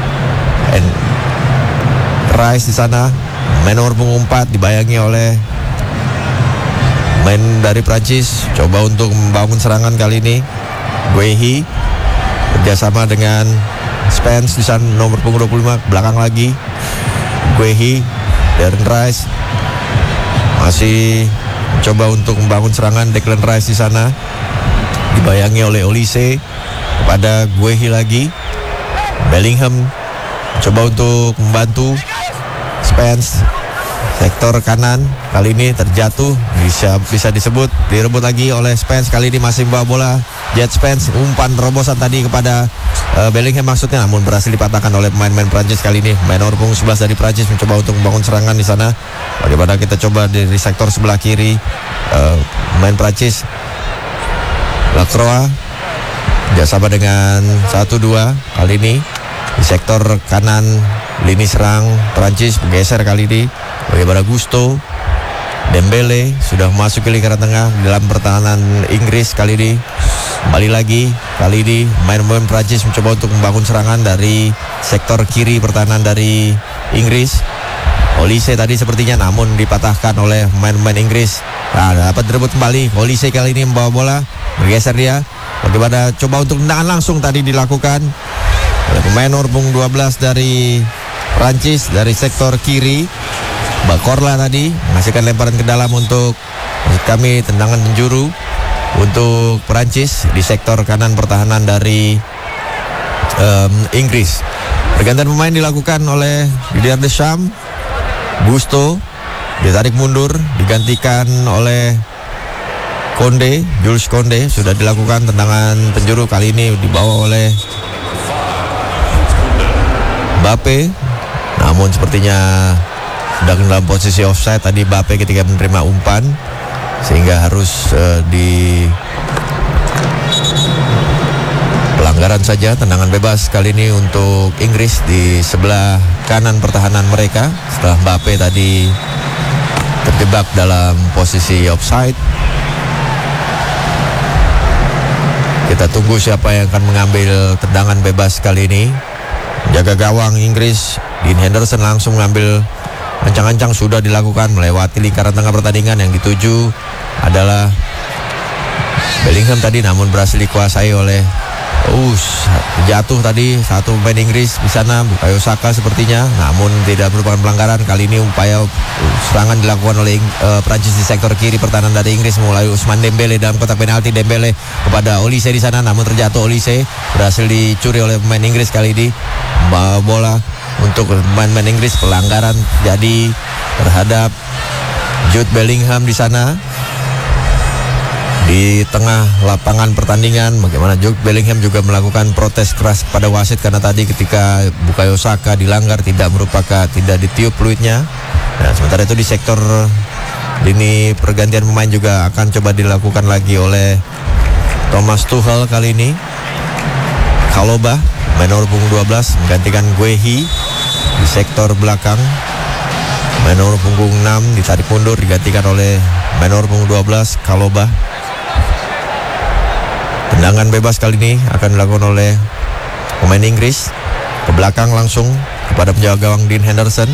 Rice di sana. Main nomor punggung 4 dibayangi oleh main dari Prancis, coba untuk membangun serangan kali ini. Guehi bekerjasama dengan Spence di sana nomor punggung 25. Belakang lagi Guehi, Darren Rice masih coba untuk membangun serangan. Declan Rice di sana dibayangi oleh Olise, kepada Guehi lagi. Bellingham coba untuk membantu Spence, sektor kanan kali ini terjatuh, bisa disebut direbut lagi oleh Spence. Kali ini masih membawa bola Jet Spence, umpan terobosan tadi kepada Bellingham maksudnya, namun berhasil dipatahkan oleh pemain-pemain Prancis kali ini. Main nomor punggung 11 dari Prancis mencoba untuk membangun serangan di sana. Bagaimana kita coba dari sektor sebelah kiri, pemain Prancis Lacroix bersama dengan 1-2 kali ini di sektor kanan lini serang Prancis bergeser kali ini. Bagaimana Gusto Dembele sudah masuk ke lingkaran tengah dalam pertahanan Inggris kali ini. Kembali lagi kali ini main-main Prancis mencoba untuk membangun serangan dari sektor kiri pertahanan dari Inggris. Olise tadi sepertinya namun dipatahkan oleh pemain-pemain Inggris. Nah, dapat direbut kembali. Olise kali ini membawa bola, bergeser dia. Bagaimana coba untuk tendangan langsung tadi dilakukan oleh pemain nomor punggung 12 dari Prancis dari sektor kiri. Bakorla tadi menghasilkan lemparan ke dalam untuk kami, tendangan penjuru untuk Prancis di sektor kanan pertahanan dari Inggris. Pergantian pemain dilakukan oleh Didier Deschamps. Gusto ditarik mundur, digantikan oleh Konde, Jules Konde. Sudah dilakukan tendangan penjuru, kali ini dibawa oleh Mbappe, namun sepertinya sedang dalam posisi offside tadi Mbappe ketika menerima umpan, sehingga harus Pelanggaran saja, tendangan bebas kali ini untuk Inggris di sebelah kanan pertahanan mereka setelah Mbappe tadi terjebak dalam posisi offside. Kita tunggu siapa yang akan mengambil tendangan bebas kali ini. Jaga gawang Inggris, Dean Henderson langsung mengambil, ancang-ancang sudah dilakukan melewati lingkaran tengah pertandingan. Yang dituju adalah Bellingham tadi, namun berhasil dikuasai oleh jatuh tadi satu pemain Inggris di sana, Bukayo Saka sepertinya, namun tidak merupakan pelanggaran. Kali ini upaya serangan dilakukan oleh Prancis di sektor kiri pertahanan dari Inggris, mulai Ousmane Dembele dalam kotak penalti. Dembele kepada Olise di sana, namun terjatuh. Olise berhasil dicuri oleh pemain Inggris kali ini. Bola untuk pemain Inggris, pelanggaran jadi terhadap Jude Bellingham di sana. Di tengah lapangan pertandingan, bagaimana Jude Bellingham juga melakukan protes keras pada wasit karena tadi ketika Bukayo Saka dilanggar tidak ditiup peluitnya. Nah, sementara itu di sektor lini pergantian pemain juga akan coba dilakukan lagi oleh Thomas Tuchel kali ini. Kaloba, main nomor punggung 12, menggantikan Guehi di sektor belakang. Main nomor punggung 6 ditarik mundur, digantikan oleh main nomor punggung 12, Kaloba. Tendangan bebas kali ini akan dilakukan oleh pemain Inggris ke belakang langsung kepada penjaga gawang Dean Henderson.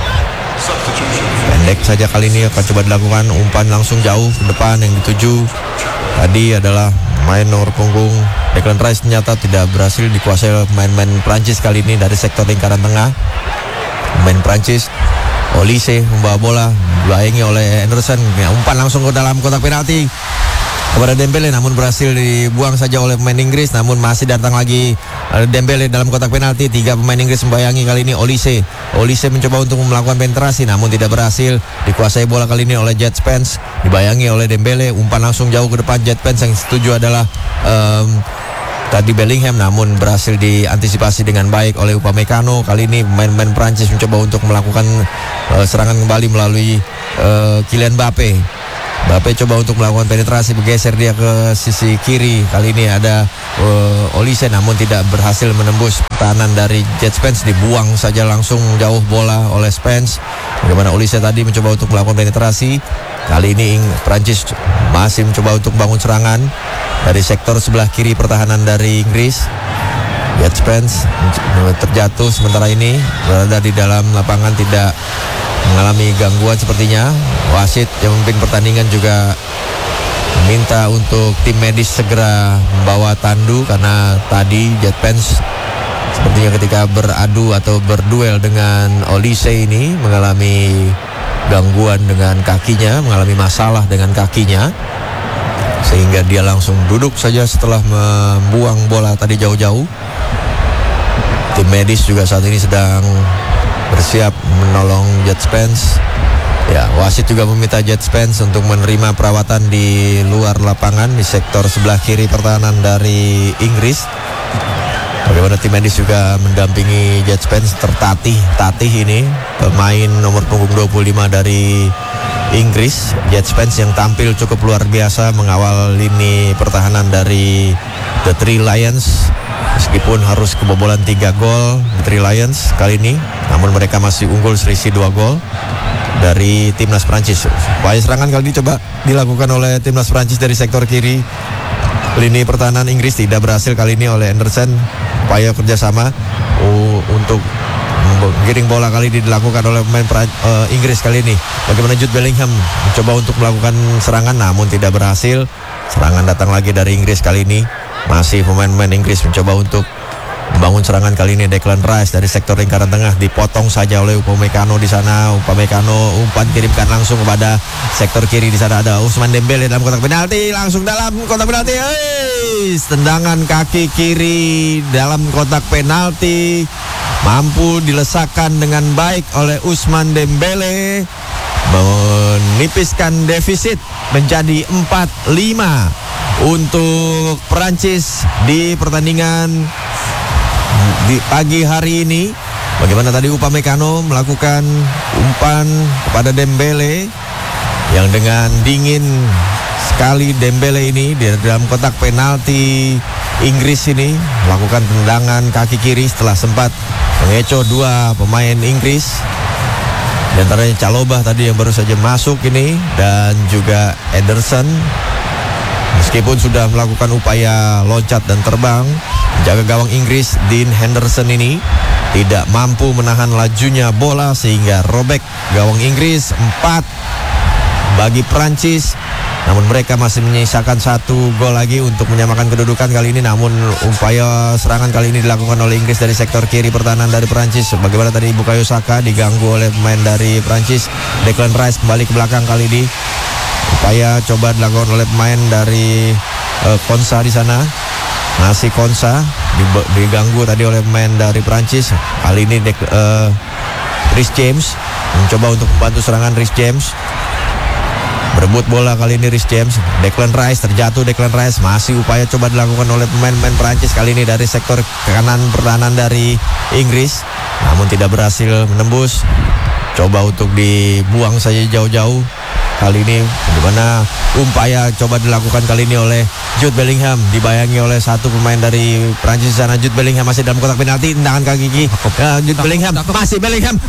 Pendek saja kali ini akan coba dilakukan, umpan langsung jauh ke depan. Yang dituju tadi adalah main nomor punggung Declan Rice, ternyata tidak berhasil dikuasai oleh pemain Prancis kali ini dari sektor lingkaran tengah. Pemain Prancis Olise membawa bola, dibayangi oleh Henderson, umpan langsung ke dalam kotak penalti kepada Dembele, namun berhasil dibuang saja oleh pemain Inggris. Namun masih datang lagi Dembele dalam kotak penalti. 3 pemain Inggris membayangi kali ini Olise. Olise mencoba untuk melakukan penetrasi namun tidak berhasil. Dikuasai bola kali ini oleh Jet Spence, dibayangi oleh Dembele, umpan langsung jauh ke depan. Jet Spence yang setuju adalah tadi Bellingham, namun berhasil diantisipasi dengan baik oleh Upamecano. Kali ini pemain Prancis mencoba untuk melakukan serangan kembali melalui Kylian Mbappe. Mbappe coba untuk melakukan penetrasi, bergeser dia ke sisi kiri. Kali ini ada Olise, namun tidak berhasil menembus pertahanan dari Jet Spence. Dibuang saja langsung jauh bola oleh Spence. Bagaimana Olise tadi mencoba untuk melakukan penetrasi. Kali ini Prancis masih mencoba untuk bangun serangan dari sektor sebelah kiri pertahanan dari Inggris. Jet Spence terjatuh sementara ini berada di dalam lapangan, tidak mengalami gangguan sepertinya. Wasit yang memimpin pertandingan juga meminta untuk tim medis segera membawa tandu karena tadi Jet Spence sepertinya ketika beradu atau berduel dengan Olise ini mengalami gangguan dengan kakinya, mengalami masalah dengan kakinya, sehingga dia langsung duduk saja setelah membuang bola tadi jauh-jauh. Tim medis juga saat ini sedang bersiap menolong Jet Spence. Ya, wasit juga meminta Jet Spence untuk menerima perawatan di luar lapangan di sektor sebelah kiri pertahanan dari Inggris. Bagaimana tim medis juga mendampingi Jet Spence, tertatih ini pemain nomor punggung 25 dari Inggris. Jet Spence yang tampil cukup luar biasa mengawal lini pertahanan dari The Three Lions. Meskipun harus kebobolan 3 gol The Three Lions kali ini, namun mereka masih unggul selisih 2 gol dari timnas Prancis. Upaya serangan kali ini coba dilakukan oleh timnas Prancis dari sektor kiri lini pertahanan Inggris, tidak berhasil kali ini oleh Henderson. Upaya kerjasama untuk menggiring bola kali ini dilakukan oleh pemain Inggris kali ini. Bagaimana Jude Bellingham mencoba untuk melakukan serangan namun tidak berhasil. Serangan datang lagi dari Inggris kali ini. Masih pemain-pemain Inggris mencoba untuk membangun serangan kali ini. Declan Rice dari sektor lingkaran tengah dipotong saja oleh Upamecano di sana. Upamecano umpan kirimkan langsung kepada sektor kiri. Di sana ada Ousmane Dembele dalam kotak penalti, langsung dalam kotak penalti. Tendangan kaki kiri dalam kotak penalti mampu dilesakkan dengan baik oleh Ousmane Dembele, menipiskan defisit menjadi 4-5 untuk Prancis di pertandingan di pagi hari ini. Bagaimana tadi Upamecano melakukan umpan kepada Dembele yang dengan dingin sekali Dembele ini di dalam kotak penalti Inggris ini melakukan tendangan kaki kiri setelah sempat mengecoh dua pemain Inggris. Di antaranya Chalobah tadi yang baru saja masuk ini, dan juga Ederson. Meskipun sudah melakukan upaya loncat dan terbang, jaga gawang Inggris Dean Henderson ini tidak mampu menahan lajunya bola sehingga robek gawang Inggris. 4 bagi Prancis. Namun mereka masih menyisakan 1 gol lagi untuk menyamakan kedudukan kali ini. Namun upaya serangan kali ini dilakukan oleh Inggris dari sektor kiri pertahanan dari Prancis. Bagaimana tadi Bukayo Saka diganggu oleh pemain dari Prancis. Declan Rice kembali ke belakang kali ini. Upaya coba dilakukan oleh pemain dari Konsa di sana. Masih Konsa diganggu tadi oleh pemain dari Prancis. Kali ini Reece James mencoba untuk membantu serangan Reece James. Berebut bola kali ini Reece James. Declan Rice terjatuh. Declan Rice masih upaya coba dilakukan oleh pemain-pemain Prancis kali ini dari sektor kanan pertahanan dari Inggris. Namun tidak berhasil menembus. Coba untuk dibuang saja jauh-jauh. Kali ini bagaimana upaya coba dilakukan kali ini oleh Jude Bellingham, dibayangi oleh 1 pemain dari Prancis di sana. Jude Bellingham masih dalam kotak penalti, tendangan kaki kiri. Jude Bellingham masih Bellingham.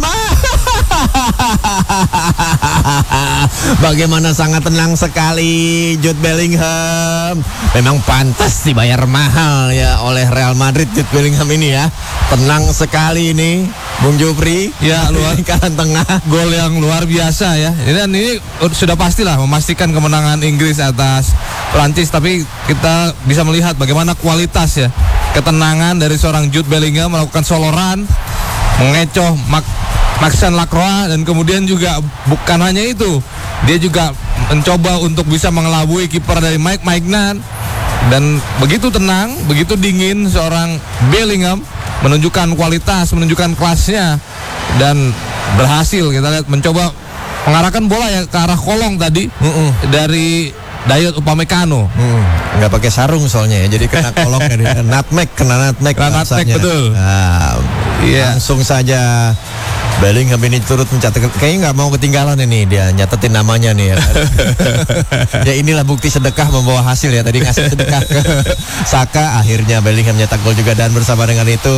Bagaimana sangat tenang sekali Jude Bellingham. Memang pantas dibayar mahal ya oleh Real Madrid Jude Bellingham ini ya. Tenang sekali ini Bung Jupri. Ya, luar kanan tengah. Gol yang luar biasa ya. Dan ini sudah pastilah memastikan kemenangan Inggris atas Prancis, tapi kita bisa melihat bagaimana kualitas ya, ketenangan dari seorang Jude Bellingham melakukan soloran, mengecoh Maxence Lacroix, dan kemudian juga bukan hanya itu, dia juga mencoba untuk bisa mengelabui kiper dari Mike Maignan. Dan begitu tenang, begitu dingin seorang Bellingham menunjukkan kualitas, menunjukkan kelasnya, dan berhasil kita lihat mencoba mengarahkan bola ya ke arah kolong tadi dari Dayot Upamecano. Nggak pakai sarung soalnya ya, jadi kena kolongnya. Nutmeg, kena nutmeg betul. Nah, langsung saja Bellingham ini turut mencatatkan, kayaknya nggak mau ketinggalan ini, dia nyatetin namanya nih ya. Ya inilah bukti sedekah membawa hasil ya, tadi ngasih sedekah ke Saka, akhirnya Bellingham nyetak gol juga, dan bersama dengan itu